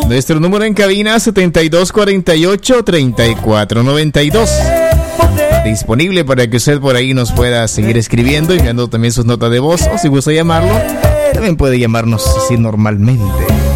Nuestro número en cabina 7248-3492. Disponible para que usted por ahí nos pueda seguir escribiendo y enviando también sus notas de voz, o si gusta llamarlo, también puede llamarnos así normalmente.